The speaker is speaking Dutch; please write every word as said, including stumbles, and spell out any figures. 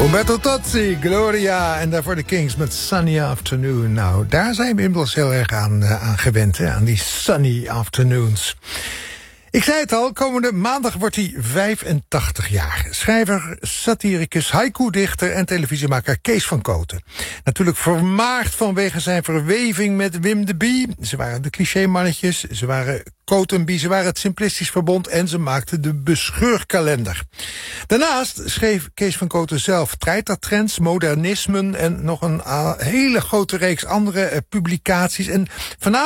Umberto Tozzi, Gloria en daarvoor de Kings met Sunny Afternoon. Nou, daar zijn we inmiddels heel erg aan, uh, aan gewend, hè, aan die sunny afternoons. Ik zei het al, komende maandag wordt hij vijfentachtig jaar. Schrijver, satiricus, haiku-dichter en televisiemaker Kees van Kooten. Natuurlijk vermaard vanwege zijn verweving met Wim de Bie. Ze waren de cliché-mannetjes, ze waren Kootenbie, ze waren het Simplistisch Verbond en ze maakten de Bescheurkalender. Daarnaast schreef Kees van Kooten zelf treitertrends, modernismen en nog een uh, hele grote reeks andere uh, publicaties. En vanavond